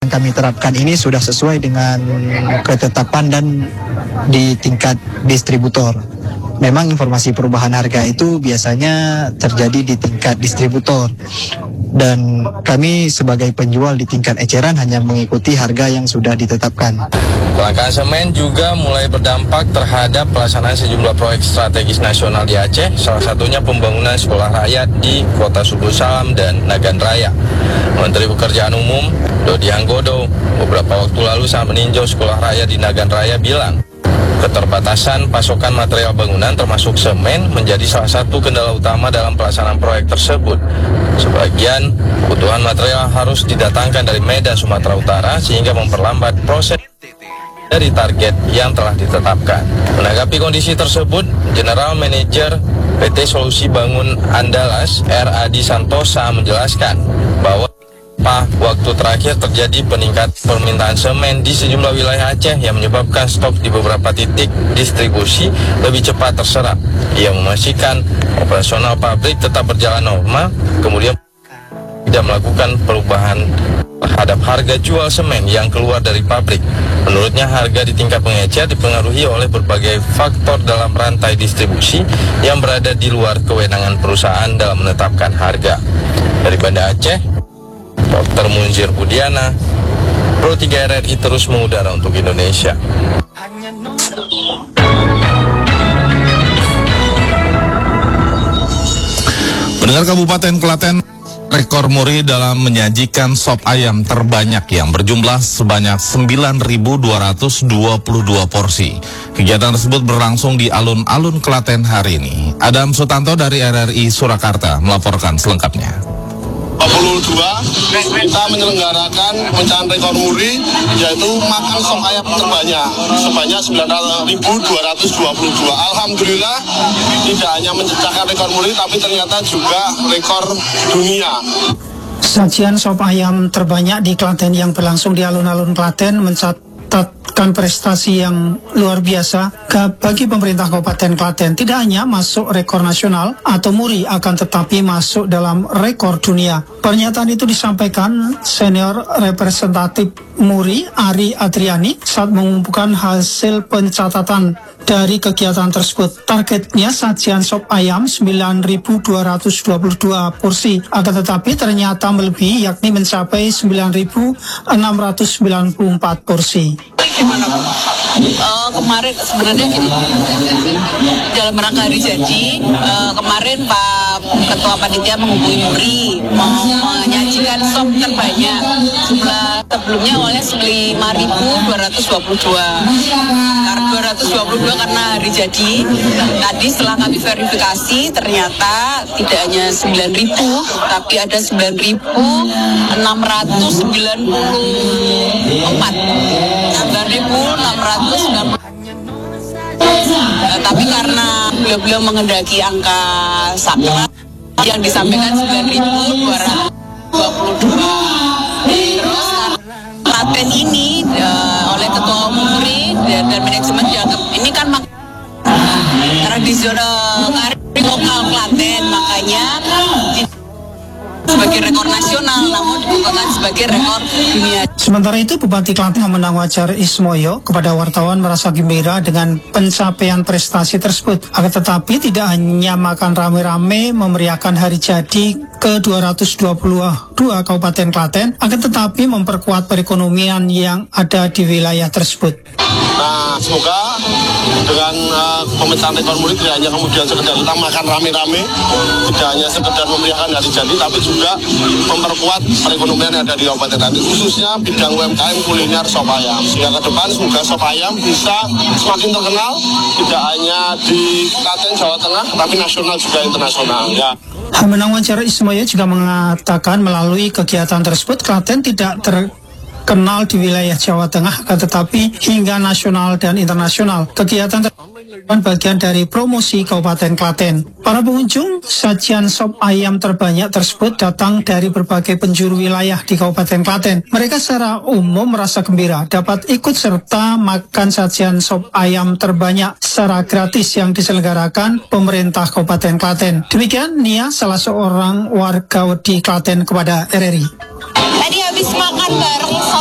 Yang kami terapkan ini sudah sesuai dengan ketetapan dan di tingkat distributor. Memang informasi perubahan harga itu biasanya terjadi di tingkat distributor. Dan kami sebagai penjual di tingkat eceran hanya mengikuti harga yang sudah ditetapkan. Kelangkaan semen juga mulai berdampak terhadap pelaksanaan sejumlah proyek strategis nasional di Aceh, salah satunya pembangunan sekolah rakyat di Kota Subuh Salam dan Nagan Raya. Menteri Pekerjaan Umum Dodi Hanggodo beberapa waktu lalu saat meninjau sekolah rakyat di Nagan Raya bilang, keterbatasan pasokan material bangunan termasuk semen menjadi salah satu kendala utama dalam pelaksanaan proyek tersebut. Sebagian kebutuhan material harus didatangkan dari Medan, Sumatera Utara sehingga memperlambat proses dari target yang telah ditetapkan. Menanggapi kondisi tersebut, General Manager PT Solusi Bangun Andalas R.Adi Santosa menjelaskan bahwa waktu terakhir terjadi peningkat permintaan semen di sejumlah wilayah Aceh yang menyebabkan stok di beberapa titik distribusi lebih cepat terserap. Ia memastikan operasional pabrik tetap berjalan normal, kemudian tidak melakukan perubahan terhadap harga jual semen yang keluar dari pabrik. Menurutnya harga di tingkat pengecer dipengaruhi oleh berbagai faktor dalam rantai distribusi yang berada di luar kewenangan perusahaan dalam menetapkan harga. Dari Banda Aceh, Dr. Munzir Budiana, Pro 3 RRI terus mengudara untuk Indonesia. Pendengar Kabupaten Klaten, rekor muri dalam menyajikan sop ayam terbanyak yang berjumlah sebanyak 9.222 porsi. Kegiatan tersebut berlangsung di alun-alun Klaten hari ini. Adam Sutanto dari RRI Surakarta melaporkan selengkapnya. 22 kita menyelenggarakan pencapaian rekor muri, yaitu makan sop ayam terbanyak sebanyak 9.222. Alhamdulillah tidak hanya menciptakan rekor muri tapi ternyata juga rekor dunia. Sajian sop ayam terbanyak di Klaten yang berlangsung di alun-alun Klaten mencatatkan prestasi yang luar biasa bagi pemerintah Kabupaten Klaten. Tidak hanya masuk rekor nasional atau muri, akan tetapi masuk dalam rekor dunia. Pernyataan itu disampaikan senior representatif muri Ari Adriani saat mengumpulkan hasil pencatatan dari kegiatan tersebut. Targetnya sajian sop ayam 9.222 porsi, akan tetapi ternyata melebihi, yakni mencapai 9.694 porsi. Gimana kemarin sebenarnya gini, dalam rangka hari janji, kemarin Pak Ketua Panitia menghubungi muri mau menyajikan sop terbanyak. Jumlah sebelumnya oleh 5.222. Karena 222 karena hari jadi. Tadi setelah kami verifikasi ternyata tidak hanya 9.000 tapi ada 9.694. Tapi karena beliau mengendaki angka sakral yang disampaikan 9.222. Terus Klaten ini oleh Ketua Umum muri dan manajemen dianggap ini kan tradisional lokal Klaten, makanya sebagai rekor nasional namun dibukakan sebagai rekor dunia. Sementara itu, Bupati Klaten Hamendang Wajar Ismoyo kepada wartawan merasa gembira dengan pencapaian prestasi tersebut. Akan tetapi tidak hanya makan rame-rame memeriahkan hari jadi ke-222 Kabupaten Klaten, akan tetapi memperkuat perekonomian yang ada di wilayah tersebut. Nah, semoga dengan pemecahan rekor muri tidak hanya kemudian sekedar kita makan rame-rame, tidak hanya sekedar memeriahkan hari jadi, tapi juga memperkuat perekonomian yang ada di Kabupaten Klaten, khususnya bidang UMKM kuliner sop ayam. Sehingga ke depan semoga sop ayam bisa semakin terkenal, tidak hanya di Klaten, Jawa Tengah, tapi nasional juga internasional. Ya. Hamendang Wajar Ismoyo juga mengatakan melalui kegiatan tersebut Klaten tidak terkenal di wilayah Jawa Tengah, tetapi hingga nasional dan internasional. Kegiatan bagian dari promosi Kabupaten Klaten. Para pengunjung sajian sop ayam terbanyak tersebut datang dari berbagai penjuru wilayah di Kabupaten Klaten. Mereka secara umum merasa gembira dapat ikut serta makan sajian sop ayam terbanyak secara gratis yang diselenggarakan pemerintah Kabupaten Klaten. Demikian Nia, salah seorang warga di Klaten kepada RRI. Tadi habis makan bareng